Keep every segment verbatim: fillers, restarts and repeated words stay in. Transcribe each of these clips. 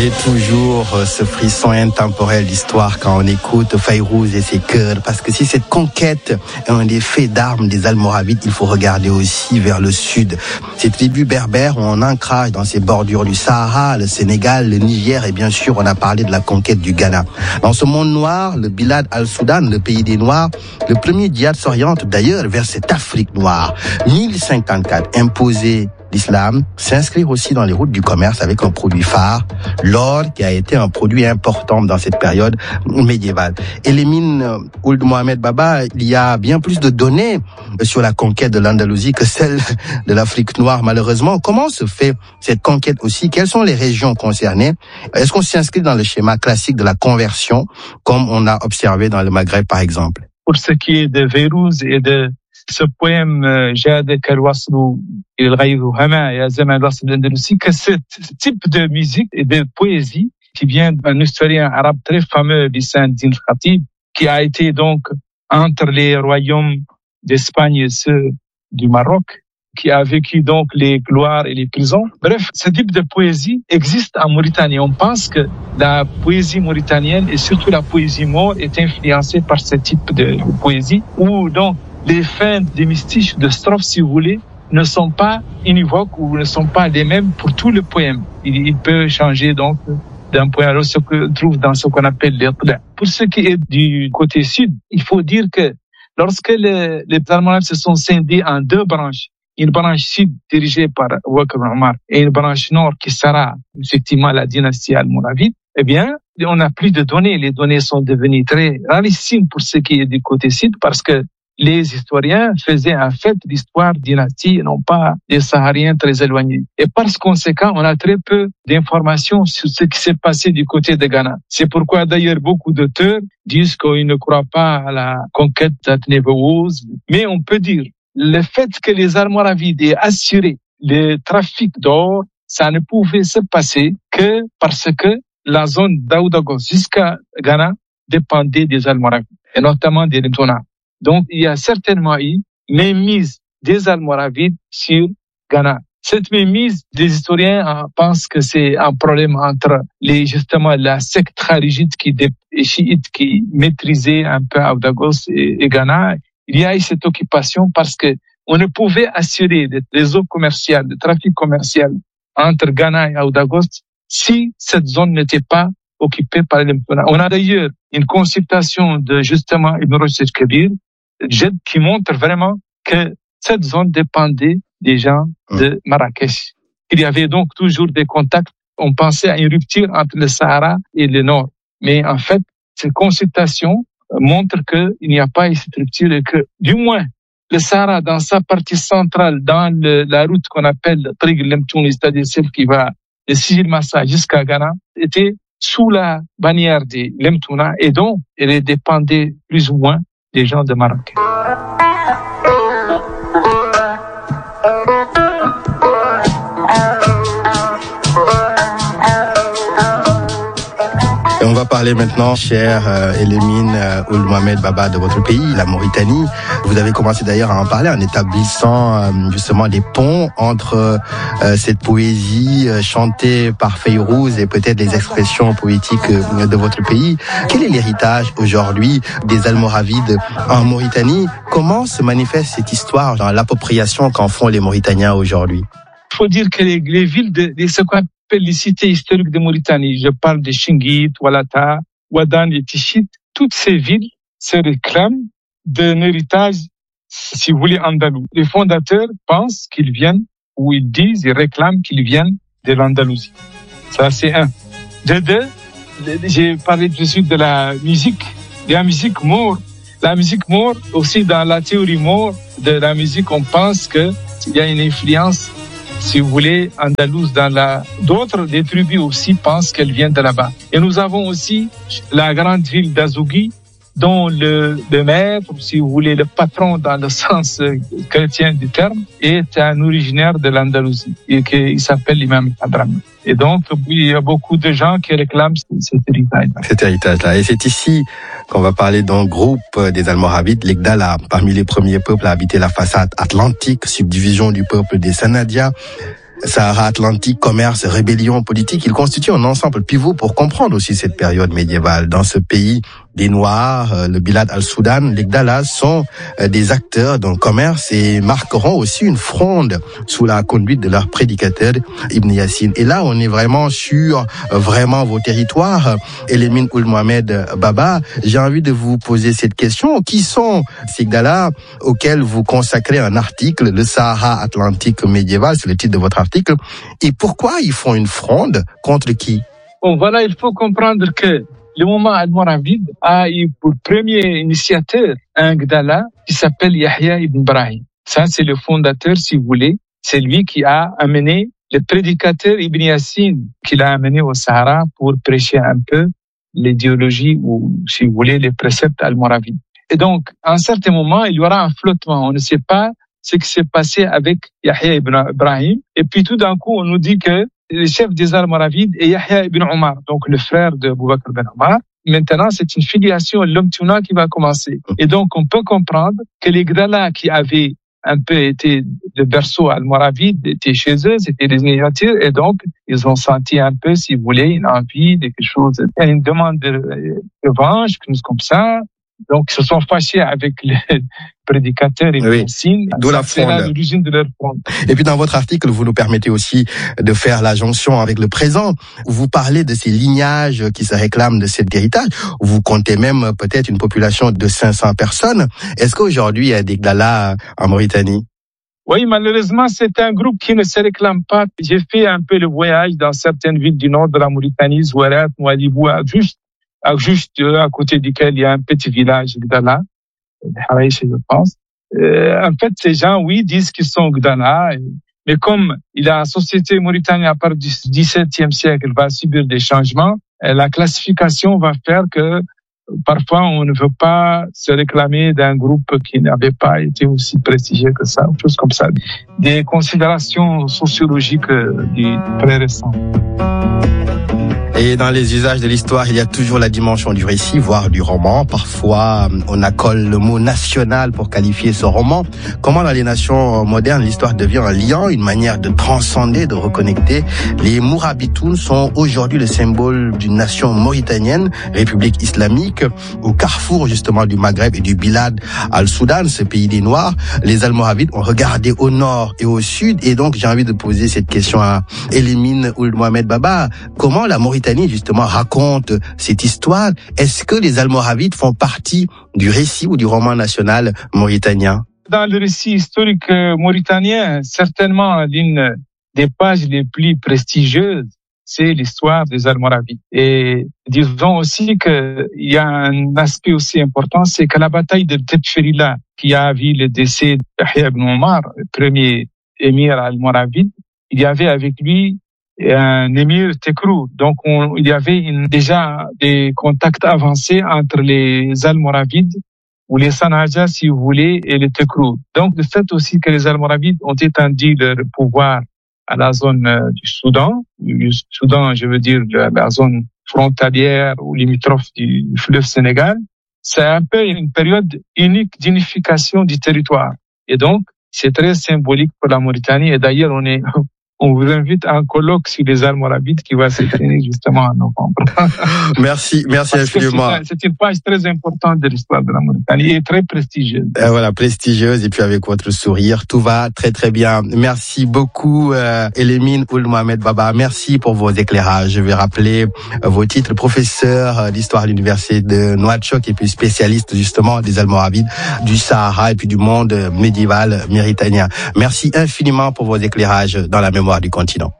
Et toujours ce frisson intemporel d'histoire quand on écoute Fayrouz et ses chœurs, parce que si cette conquête est un des faits d'armes des Almoravides, il faut regarder aussi vers le sud. Ces tribus berbères ont un ancrage dans ces bordures du Sahara, le Sénégal, le Niger et bien sûr on a parlé de la conquête du Ghana. Dans ce monde noir, le Bilad al-Soudan, le pays des Noirs, le premier djihad s'oriente d'ailleurs vers cette Afrique noire. mille cinquante-quatre, imposé l'islam, s'inscrire aussi dans les routes du commerce avec un produit phare, l'or, qui a été un produit important dans cette période médiévale. Et les mines Ould Mohamed Baba, il y a bien plus de données sur la conquête de l'Andalousie que celle de l'Afrique noire, malheureusement. Comment se fait cette conquête aussi? Quelles sont les régions concernées? Est-ce qu'on s'inscrit dans le schéma classique de la conversion, comme on a observé dans le Maghreb, par exemple? Pour ce qui est de Fayrouz et de ce poème Jadek al-Waslu il-Ghayru Hama ya Zaman al-Wasl al-Andalusi, que ce type de musique et de poésie qui vient d'un historien arabe très fameux, Lisan Din al-Khatib, qui a été donc entre les royaumes d'Espagne et ceux du Maroc, qui a vécu donc les gloires et les prisons. Bref, ce type de poésie existe en Mauritanie. On pense que la poésie mauritanienne et surtout la poésie maure est influencée par ce type de poésie où donc les fins des mystiques de strophes, si vous voulez, ne sont pas univoques ou ne sont pas les mêmes pour tout le poème. Il, il peut changer donc d'un poème à l'autre, ce qu'on trouve dans ce qu'on appelle les qda. Pour ce qui est du côté sud, il faut dire que lorsque les, les Almoravides se sont scindés en deux branches, une branche sud dirigée par Wakr Omar et une branche nord qui sera effectivement la dynastie almoravide, eh bien, on n'a plus de données. Les données sont devenues très rarissimes pour ce qui est du côté sud parce que les historiens faisaient en fait l'histoire dynastie et non pas des Sahariens très éloignés. Et par conséquent, on a très peu d'informations sur ce qui s'est passé du côté de Ghana. C'est pourquoi d'ailleurs beaucoup d'auteurs disent qu'ils ne croient pas à la conquête d'Atnébéouz. Mais on peut dire, le fait que les Almoravides aient assuré le trafic d'or, ça ne pouvait se passer que parce que la zone d'Aoudagos jusqu'à Ghana dépendait des Almoravides, et notamment des Lemtona. Donc, il y a certainement eu mainmise des Almoravides sur Ghana. Cette mainmise, les historiens pensent que c'est un problème entre les, justement, la secte kharijite qui, et chiite qui maîtrisait un peu Aoudagos et, et Ghana. Il y a eu cette occupation parce que on ne pouvait assurer des réseaux commerciaux, le trafic commercial entre Ghana et Aoudagos si cette zone n'était pas occupée par les Lemtona. On a d'ailleurs une consultation de, justement, Ibn Rushd Kabir, qui montre vraiment que cette zone dépendait des gens de Marrakech. Il y avait donc toujours des contacts. On pensait à une rupture entre le Sahara et le Nord. Mais en fait, ces consultations montrent qu'il n'y a pas eu cette rupture et que, du moins, le Sahara, dans sa partie centrale, dans le, la route qu'on appelle Trig Lemtouni, c'est-à-dire celle qui va de Sijil Massa jusqu'à Ghana, était sous la bannière des Lemtouna et donc elle dépendait plus ou moins des gens de Maroc. Et on va parler maintenant, cher euh, Elimine euh, Ould Mohamed Baba, de votre pays, la Mauritanie. Vous avez commencé d'ailleurs à en parler en établissant euh, justement des ponts entre euh, cette poésie euh, chantée par Fayrouz et peut-être les expressions poétiques euh, de votre pays. Quel est l'héritage aujourd'hui des Almoravides en Mauritanie? Comment se manifeste cette histoire dans l'appropriation qu'en font les Mauritaniens aujourd'hui? Il faut dire que les, les villes de, de ce qu'on appelle les cités historiques de Mauritanie, je parle de Chinguit, Oualata, Ouadan et Tichit, toutes ces villes se réclament d'un héritage, si vous voulez, andalou. Les fondateurs pensent qu'ils viennent, ou ils disent, ils réclament qu'ils viennent de l'Andalousie. Ça, c'est un. De deux, j'ai parlé tout de suite de la musique, de la musique maure. La musique maure, aussi dans la théorie maure de la musique, on pense qu'il y a une influence, si vous voulez, andalouse dans la... D'autres, des tribus aussi pensent qu'elle vient de là-bas. Et nous avons aussi la grande ville d'Azougui, dont le, le maître, si vous voulez, le patron dans le sens chrétien du terme, est un originaire de l'Andalousie et qu'il s'appelle l'imam Hadrami. Et donc, il y a beaucoup de gens qui réclament cet héritage. Cet héritage-là. Et c'est ici qu'on va parler d'un groupe des Almoravides, les Gdala, parmi les premiers peuples à habiter la façade atlantique, subdivision du peuple des Sanadia. Sahara Atlantique, commerce, rébellion politique, ils constituent un ensemble pivot pour comprendre aussi cette période médiévale. Dans ce pays des Noirs, le Bilad al-Soudan, les Gdalas sont des acteurs d'un commerce et marqueront aussi une fronde sous la conduite de leur prédicateur Ibn Yassine. Et là, on est vraiment sur vraiment vos territoires. Elimine Ould Mohamed Baba, j'ai envie de vous poser cette question. Qui sont ces Gdalas auxquels vous consacrez un article, le Sahara Atlantique médiéval, c'est le titre de votre article, et pourquoi ils font une fronde contre qui? Bon, voilà, il faut comprendre que le moment almoravide a eu pour premier initiateur un Gdala qui s'appelle Yahya ibn Brahim. Ça, c'est le fondateur, si vous voulez. C'est lui qui a amené le prédicateur Ibn Yassine, qu'il a amené au Sahara pour prêcher un peu l'idéologie ou, si vous voulez, les préceptes almoravides. Et donc, à un certain moment, il y aura un flottement. On ne sait pas ce qui s'est passé avec Yahya ibn Brahim. Et puis, tout d'un coup, on nous dit que le chef des Almoravides est Yahya ibn Omar, donc le frère de Abou Bakr ben Omar. Maintenant, c'est une filiation Lomtouna qui va commencer. Et donc, on peut comprendre que les Gdala qui avaient un peu été le berceau almoravide étaient chez eux, c'était des initiateurs, et donc, ils ont senti un peu, si vous voulez, une envie de quelque chose, une demande de revanche, quelque chose comme ça. Donc, ils se sont fâchés avec les prédicateurs et les oui, signes. D'où la fronde. C'est l'origine de leur fronde. Et puis, dans votre article, vous nous permettez aussi de faire la jonction avec le présent. Vous parlez de ces lignages qui se réclament de cet héritage. Vous comptez même peut-être une population de cinq cents personnes. Est-ce qu'aujourd'hui, il y a des Gdala en Mauritanie? Oui, malheureusement, c'est un groupe qui ne se réclame pas. J'ai fait un peu le voyage dans certaines villes du nord de la Mauritanie, Zouarat, Ouadibou, juste juste à côté duquel il y a un petit village Gdala, Haraïch, je pense. Euh, en fait, ces gens, oui, disent qu'ils sont Gdala, mais comme la société mauritanienne à partir du dix-septième siècle va subir des changements, la classification va faire que parfois on ne veut pas se réclamer d'un groupe qui n'avait pas été aussi prestigieux que ça, choses comme ça. Des considérations sociologiques du très récent. Et dans les usages de l'histoire, il y a toujours la dimension du récit, voire du roman. Parfois, on accole le mot national pour qualifier ce roman. Comment dans les nations modernes, l'histoire devient un lien, une manière de transcender, de reconnecter. Les Mourabitoun sont aujourd'hui le symbole d'une nation mauritanienne, République islamique, au carrefour justement du Maghreb et du Bilad al-Soudan, ce pays des Noirs. Les Almoravides ont regardé au nord et au sud. Et donc, j'ai envie de poser cette question à Elimine Ould Mohamed Baba. Comment la Mauritanie justement raconte cette histoire? Est-ce que les Almoravides font partie du récit ou du roman national mauritanien? Dans le récit historique mauritanien, certainement l'une des pages les plus prestigieuses, c'est l'histoire des Almoravides. Et disons aussi qu'il y a un aspect aussi important, c'est que la bataille de Tebcherila, qui a vu le décès de Yahya ibn Omar, le premier émir almoravide, il y avait avec lui un émir Tekrou. Donc, on, il y avait une, déjà des contacts avancés entre les Almoravides ou les Sanaja, si vous voulez, et les Tekrou. Donc, le fait aussi que les Almoravides ont étendu leur pouvoir à la zone euh, du Soudan, du Soudan, je veux dire, la, la zone frontalière ou limitrophe du fleuve Sénégal, c'est un peu une période unique d'unification du territoire. Et donc, c'est très symbolique pour la Mauritanie. Et d'ailleurs, on est on vous invite à un colloque sur les Almoravides qui va se tenir justement en novembre. Merci, merci infiniment. C'est une page très importante de l'histoire de la Mauritanie et très prestigieuse. Euh, voilà, prestigieuse, et puis avec votre sourire, tout va très très bien. Merci beaucoup, euh, Elimine Ould Mohamed Baba. Merci pour vos éclairages. Je vais rappeler euh, vos titres: professeur d'histoire à l'université de Nouakchott et puis spécialiste justement des Almoravides, du Sahara et puis du monde médiéval mauritanien. Merci infiniment pour vos éclairages dans la mémoire du continent.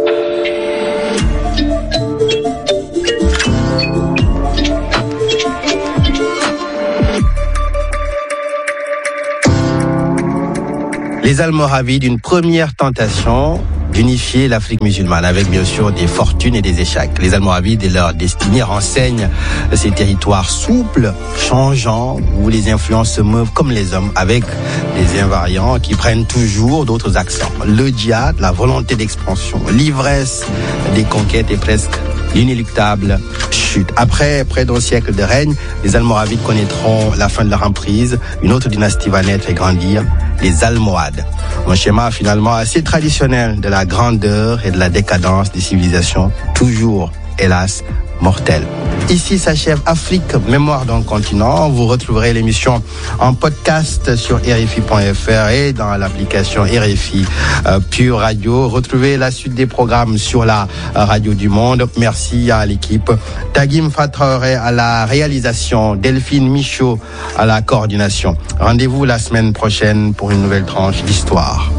Les Almoravides, une première tentation d'unifier l'Afrique musulmane avec bien sûr des fortunes et des échecs. Les Almoravides et leur destinée renseignent ces territoires souples, changeants, où les influences se meuvent comme les hommes, avec des invariants qui prennent toujours d'autres accents. Le djihad, la volonté d'expansion, l'ivresse des conquêtes et presque l'inéluctable chute. Après près d'un siècle de règne, les Almoravides connaîtront la fin de leur emprise, une autre dynastie va naître et grandir, les Almohades. Un schéma finalement assez traditionnel de la grandeur et de la décadence des civilisations, toujours, hélas, mortelles. Ici s'achève Afrique, mémoire d'un continent. Vous retrouverez l'émission en podcast sur R F I point F R et dans l'application R F I euh, Pure Radio. Retrouvez la suite des programmes sur la euh, radio du monde. Merci à l'équipe. Tagim Fatraoré à la réalisation, Delphine Michaud à la coordination. Rendez-vous la semaine prochaine pour une nouvelle tranche d'histoire.